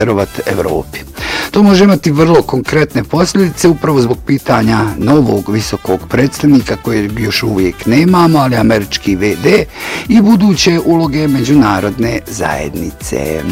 vjerovati Evropi. To može imati vrlo konkretne posljedice upravo zbog pitanja novog visokog predstavnika kojeg još uvijek nemamo, ali američki VD i buduće uloge međunarodne zajednice.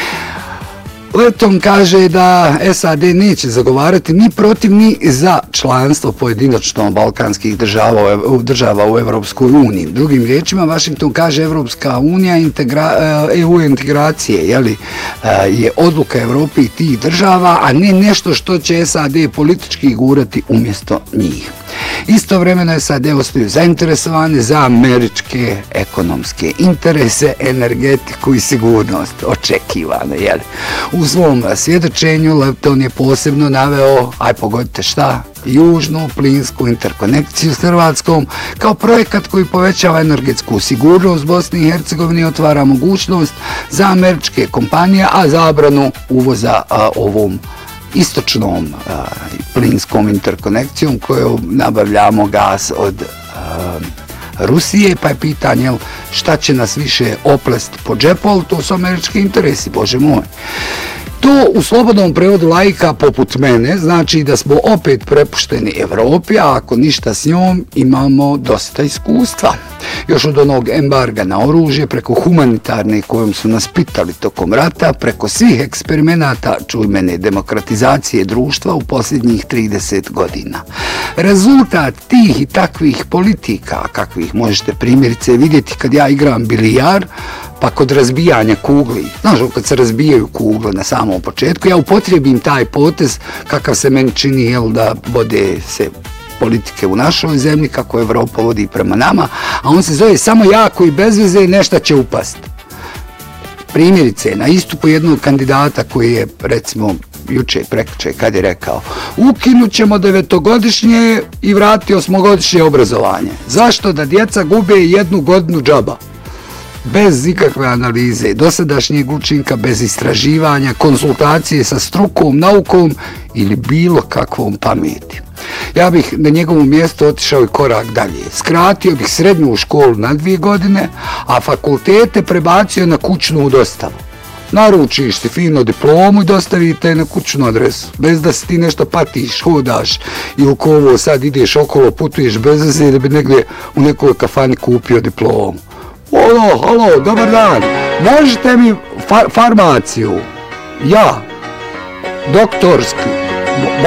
Leton kaže da SAD neće zagovarati ni protiv ni za članstvo pojedinačno balkanskih država u Evropskoj uniji. Drugim riječima, Washington kaže Evropska unija EU integracije je odluka Evrope i tih država, a ne nešto što će SAD politički gurati umjesto njih. Istovremeno SAD ostaju zainteresovane za američke ekonomske interese, energetiku i sigurnost, očekivano. U svom svjedočenju Leton je posebno naveo, pogodite šta, južnu plinsku interkonekciju s Hrvatskom kao projekat koji povećava energetsku sigurnost Bosni i Hercegovini, otvara mogućnost za američke kompanije, a zabranu uvoza ovom istočnom plinskom interkonekcijom kojom nabavljamo gas od Rusije, pa je pitanje šta će nas više oplest po džepu, ali to su američki interesi, bože moj. To u slobodnom prevodu laika poput mene znači da smo opet prepušteni Evropi, a ako ništa s njom imamo dosta iskustva. Još od onog embarga na oružje, preko humanitarne kojom su nas pitali tokom rata, preko svih eksperimenata čujmene demokratizacije društva u posljednjih 30 godina. Rezultat tih i takvih politika, kakvih možete primjerice vidjeti kad ja igram bilijar, pa kod razbijanja kugli, znaš, kad se razbijaju kugle na samom početku, ja upotrijebim taj potez kakav se meni čini da vode se politike u našoj zemlji, kako Evropa vodi prema nama, a on se zove samo jako i bez veze nešto će upast. Primjerice, na istupu jednog kandidata koji je, recimo, juče, prekjuče, kad je rekao, ukinut ćemo 9-godišnje i vrati 8-godišnje obrazovanje. Zašto? Da djeca gube 1 godinu džaba. Bez ikakve analize, dosadašnjeg učinka, bez istraživanja, konsultacije sa strukom, naukom ili bilo kakvom pameti. Ja bih na njegovom mjestu otišao i korak dalje. Skratio bih srednju školu na 2 godine, a fakultete prebacio na kućnu dostavu. Naručiš si fino diplomu i dostavite na kućnu adresu. Bez da si ti nešto patiš, hodaš ili ko ovo sad ideš okolo, putuješ bez veze da bi negdje u nekoj kafani kupio diplomu. Halo, dobar dan. Možete mi farmaciju? Ja, doktorski.